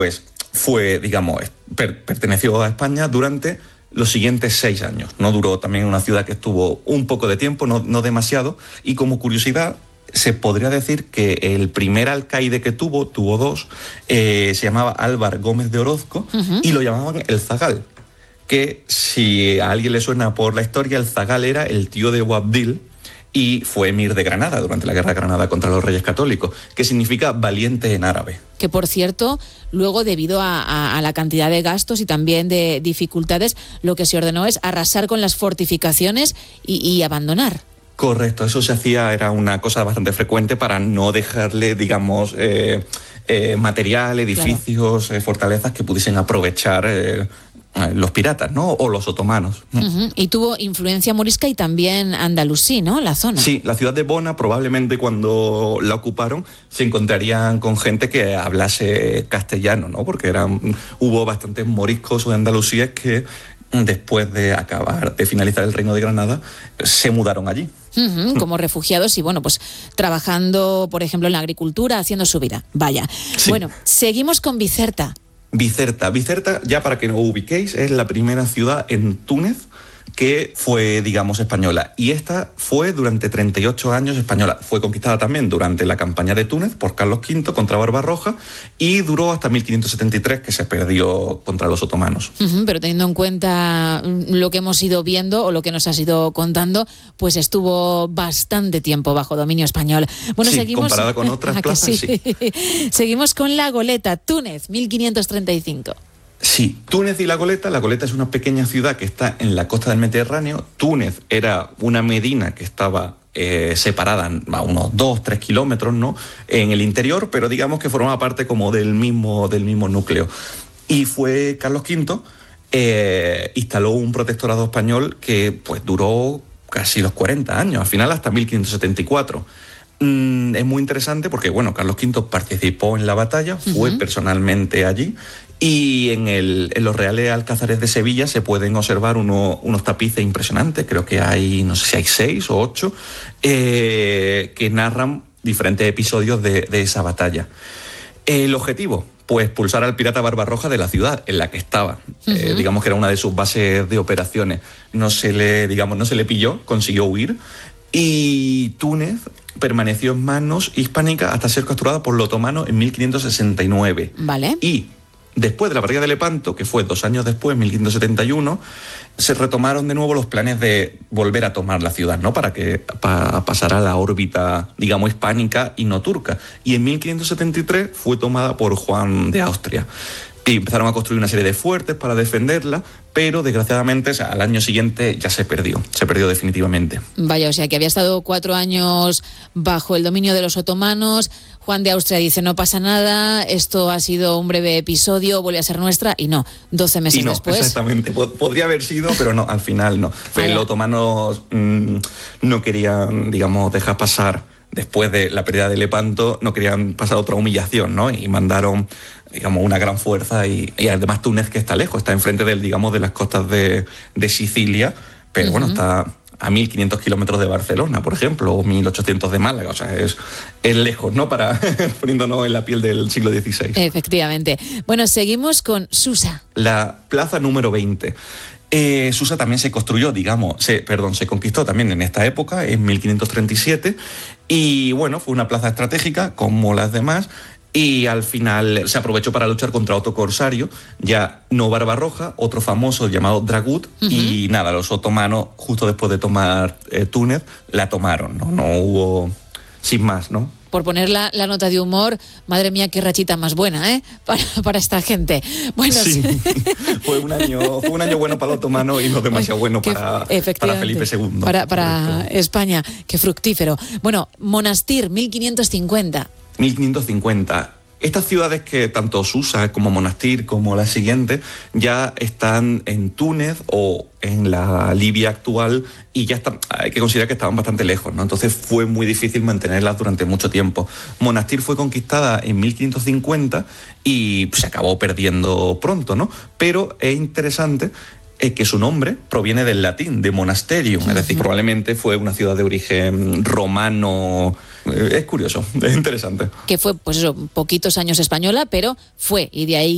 pues fue, digamos, perteneció a España durante los siguientes 6 años. No duró, también una ciudad que estuvo un poco de tiempo, no demasiado, y como curiosidad, se podría decir que el primer alcaide que tuvo 2, se llamaba Álvar Gómez de Orozco, y lo llamaban el Zagal, que si a alguien le suena por la historia, el Zagal era el tío de Boabdil, y fue emir de Granada durante la Guerra de Granada contra los Reyes Católicos, que significa valiente en árabe. Que, por cierto, luego, debido a la cantidad de gastos y también de dificultades, lo que se ordenó es arrasar con las fortificaciones y abandonar. Correcto, eso se hacía, era una cosa bastante frecuente para no dejarle, digamos, material, edificios, claro, fortalezas que pudiesen aprovechar los piratas, ¿no? O los otomanos. Y tuvo influencia morisca y también andalusí, ¿no? La zona. Sí, la ciudad de Bona, probablemente cuando la ocuparon, se encontrarían con gente que hablase castellano, ¿no? Porque hubo bastantes moriscos o andalusíes que, después de finalizar el Reino de Granada, se mudaron allí. Como refugiados y, bueno, pues trabajando, por ejemplo, en la agricultura, haciendo su vida. Vaya. Sí. Bueno, seguimos con Bizerta. Bizerta, ya para que no ubiquéis, es la primera ciudad en Túnez que fue, digamos, española. Y esta fue durante 38 años española. Fue conquistada también durante la campaña de Túnez por Carlos V contra Barbarroja y duró hasta 1573, que se perdió contra los otomanos. Pero teniendo en cuenta lo que hemos ido viendo o lo que nos has ido contando, pues estuvo bastante tiempo bajo dominio español. Bueno, sí, seguimos comparada con otras plazas, sí. Seguimos con La Goleta, Túnez, 1535. Sí, Túnez y La Goleta es una pequeña ciudad que está en la costa del Mediterráneo. Túnez era una medina que estaba separada a unos 2-3 kilómetros, ¿no?, en el interior, pero digamos que formaba parte como del mismo núcleo. Y fue Carlos V, instaló un protectorado español que pues duró casi los 40 años, al final hasta 1574. Es muy interesante porque, bueno, Carlos V participó en la batalla, fue personalmente allí, y en los Reales Alcázares de Sevilla se pueden observar unos tapices impresionantes, creo que hay, no sé si hay 6 o 8, que narran diferentes episodios de esa batalla. El objetivo, pues expulsar al pirata Barbarroja de la ciudad en la que estaba. Digamos que era una de sus bases de operaciones. No se le pilló, consiguió huir, y Túnez permaneció en manos hispánicas hasta ser capturada por los otomanos en 1569. Vale. Y después de la batalla de Lepanto, que fue 2 años después, 1571, se retomaron de nuevo los planes de volver a tomar la ciudad, ¿no?, para pasar a la órbita, digamos, hispánica y no turca. Y en 1573 fue tomada por Juan de Austria. Y empezaron a construir una serie de fuertes para defenderla, pero desgraciadamente, o sea, al año siguiente ya se perdió definitivamente. Vaya, o sea que había estado 4 años bajo el dominio de los otomanos. Juan de Austria dice, no pasa nada, esto ha sido un breve episodio, vuelve a ser nuestra, y no, 12 meses después. Exactamente, podría haber sido, pero no, al final no. Los otomanos no querían, digamos, dejar pasar, después de la pérdida de Lepanto, no querían pasar otra humillación, ¿no? Y mandaron, digamos, una gran fuerza, y además Túnez, que está lejos, está enfrente de las costas de Sicilia, pero bueno, está a 1.500 kilómetros de Barcelona, por ejemplo, o 1.800 de Málaga, o sea, es lejos, ¿no?, para poniéndonos en la piel del siglo XVI. Efectivamente. Bueno, seguimos con Susa. La plaza número 20. Susa también se construyó, se conquistó también en esta época, en 1537, y bueno, fue una plaza estratégica, como las demás, y al final se aprovechó para luchar contra otro corsario, ya no Barbarroja, otro famoso llamado Dragut, y nada, los otomanos, justo después de tomar Túnez, la tomaron, no hubo, sin más, ¿no? Por poner la nota de humor, madre mía, qué rachita más buena, ¿eh? Para esta gente. Bueno, sí. Fue un año bueno para los otomanos y no demasiado bueno para Felipe II. Para España, qué fructífero. Bueno, Monastir, 1550. 1550. Estas ciudades, que tanto Susa como Monastir como las siguientes, ya están en Túnez o en la Libia actual, y ya hay que considerar que estaban bastante lejos, ¿no? Entonces fue muy difícil mantenerlas durante mucho tiempo. Monastir fue conquistada en 1550 y se acabó perdiendo pronto, ¿no? Pero es interesante que su nombre proviene del latín, de monasterium, es decir, probablemente fue una ciudad de origen romano. Es curioso, es interesante. Que fue, pues eso, poquitos años española, pero fue, y de ahí